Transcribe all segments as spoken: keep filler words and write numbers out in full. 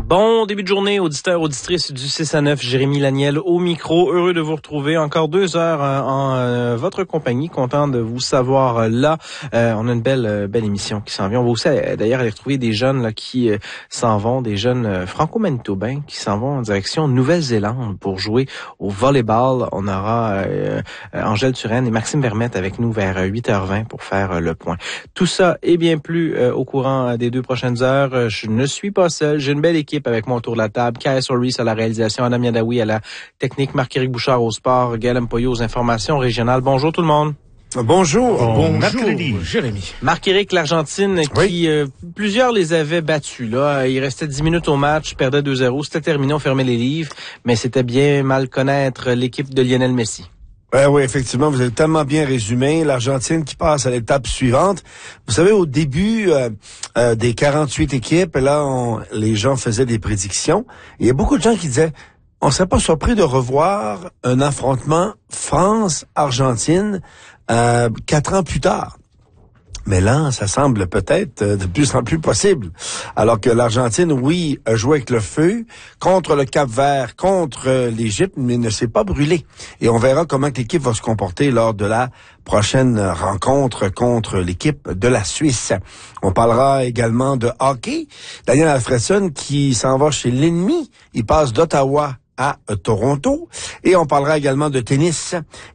Bon début de journée, auditeurs, auditrices du six à neuf, Jérémy Laniel au micro. Heureux de vous retrouver encore deux heures euh, en euh, votre compagnie. Content de vous savoir euh, là. Euh, on a une belle euh, belle émission qui s'en vient. On va aussi euh, d'ailleurs aller retrouver des jeunes là qui euh, s'en vont, des jeunes euh, franco-manitobains qui s'en vont en direction Nouvelle-Zélande pour jouer au volleyball. On aura euh, euh, Angèle Turenne et Maxime Vermette avec nous vers huit heures vingt pour faire euh, le point. Tout ça et bien plus euh, au courant des deux prochaines heures. Euh, je ne suis pas seul. J'ai une belle équipe avec moi autour de la table. Kaya Soris à la réalisation, Anna Miadawi à la technique, Marc-Éric Bouchard au sport, Gaël Mpoyo aux informations régionales. Bonjour tout le monde. Bonjour. Bonjour, mercredi. Jérémy. Marc-Éric, l'Argentine, oui. qui euh, plusieurs les avaient battus. Là, il restait dix minutes au match, perdait deux zéro. C'était terminé, on fermait les livres, mais c'était bien mal connaître l'équipe de Lionel Messi. Ouais, oui, effectivement, vous avez tellement bien résumé. L'Argentine qui passe à l'étape suivante. Vous savez, au début euh, euh, des quarante-huit équipes, là, on, les gens faisaient des prédictions. Il y a beaucoup de gens qui disaient, on serait pas surpris de revoir un affrontement France-Argentine euh, quatre ans plus tard. Mais là, ça semble peut-être de plus en plus possible. Alors que l'Argentine, oui, a joué avec le feu contre le Cap-Vert, contre l'Égypte, mais ne s'est pas brûlé. Et on verra comment l'équipe va se comporter lors de la prochaine rencontre contre l'équipe de la Suisse. On parlera également de hockey. Daniel Alfredson qui s'en va chez l'ennemi. Il passe d'Ottawa à Toronto. Et on parlera également de tennis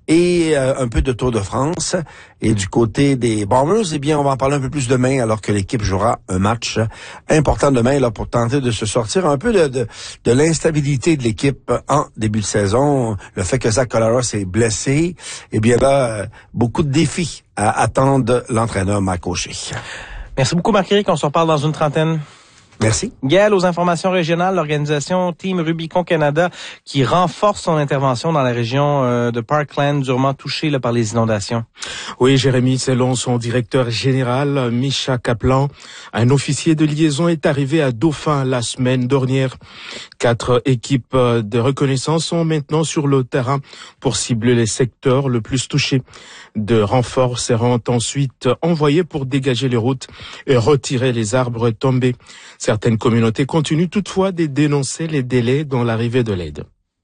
et euh, un peu de Tour de France. Et du côté des Bombers, eh bien, on va en parler un peu plus demain, alors que l'équipe jouera un match important demain là pour tenter de se sortir un peu de, de, de l'instabilité de l'équipe en début de saison. Le fait que Zach Collaros s'est blessé, eh bien là, beaucoup de défis à attendre l'entraîneur Mike O'Shea. Merci beaucoup Marc-Éric, on se reparle dans une trentaine. Merci. Gaël, aux informations régionales, l'organisation Team Rubicon Canada qui renforce son intervention dans la région euh, de Parkland durement touchée là, par les inondations. Oui, Jérémy, selon son directeur général, Misha Kaplan, un officier de liaison est arrivé à Dauphin la semaine dernière. Quatre équipes de reconnaissance sont maintenant sur le terrain pour cibler les secteurs le plus touchés. De renforts seront ensuite envoyés pour dégager les routes et retirer les arbres tombés. Certaines communautés continuent toutefois de dénoncer les délais dans l'arrivée de l'aide.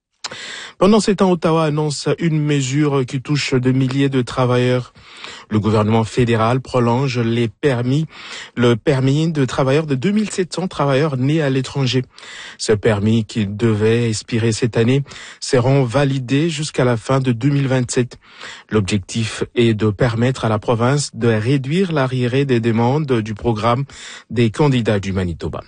Pendant ces temps, Ottawa annonce une mesure qui touche de milliers de travailleurs. Le gouvernement fédéral prolonge les permis, le permis de travailleurs de deux mille sept cents travailleurs nés à l'étranger. Ce permis qui devait expirer cette année seront validés jusqu'à la fin de deux mille vingt-sept. L'objectif est de permettre à la province de réduire l'arriéré des demandes du programme des candidats du Manitoba.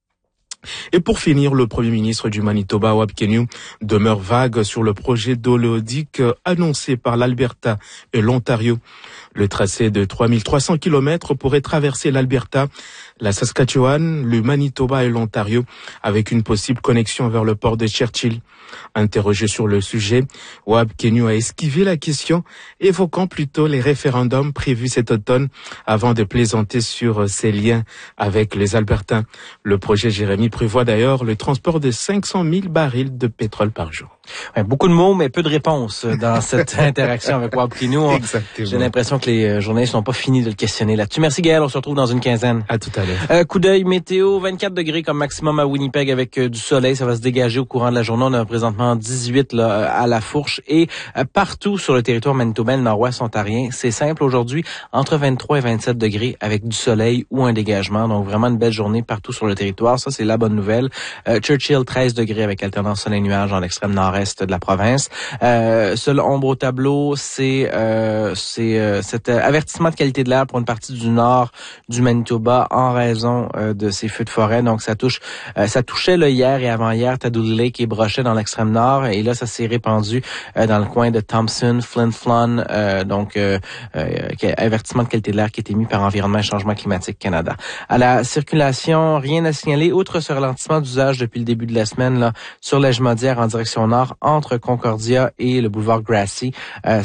Et pour finir, le premier ministre du Manitoba, Wab Kinew, demeure vague sur le projet d'oléoduc annoncé par l'Alberta et l'Ontario. Le tracé de trois mille trois cents kilomètres pourrait traverser l'Alberta, la Saskatchewan, le Manitoba et l'Ontario, avec une possible connexion vers le port de Churchill. Interrogé sur le sujet, Wab Kinew a esquivé la question, évoquant plutôt les référendums prévus cet automne avant de plaisanter sur ses liens avec les Albertains. Le projet Jérémy prévoit d'ailleurs le transport de cinq cent mille barils de pétrole par jour. Ouais, beaucoup de mots, mais peu de réponses dans cette interaction avec Wab Kinew. Exactement. J'ai l'impression que les journalistes n'ont pas fini de le questionner là-dessus. Merci Gaël, on se retrouve dans une quinzaine. À tout à l'heure. Euh, coup d'œil météo, vingt-quatre degrés comme maximum à Winnipeg avec euh, du soleil. Ça va se dégager au courant de la journée. On a présentement dix-huit là, à la fourche. Et euh, partout sur le territoire manitobain, le nord-ouest ontarien, c'est simple aujourd'hui, entre vingt-trois et vingt-sept degrés avec du soleil ou un dégagement. Donc vraiment une belle journée partout sur le territoire. Ça, c'est la bonne nouvelle. Euh, Churchill, treize degrés avec alternance soleil-nuage dans l'extrême nord-est de la province. Euh, seul ombre au tableau, c'est euh, c'est euh, cet euh, avertissement de qualité de l'air pour une partie du nord du Manitoba en raison euh, de ces feux de forêt. Donc ça touche, euh, ça touchait là, hier et avant-hier Tadoule Lake et Brochet dans l'extrême nord, et là ça s'est répandu euh, dans le coin de Thompson, Flin Flon. Euh, donc euh, euh, avertissement de qualité de l'air qui a été mis par Environnement et Changement Climatique Canada. À la circulation, rien à signaler outre ce ralentissement d'usage depuis le début de la semaine là sur la Jumadière en direction nord entre Concordia et le boulevard Grassy. Euh,